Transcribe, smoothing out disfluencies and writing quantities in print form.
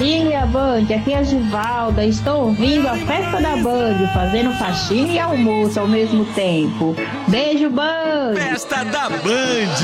família Band, aqui é a Givalda. Estou ouvindo a festa da Band, fazendo faxina e almoço ao mesmo tempo. Beijo, Band! Festa da Band.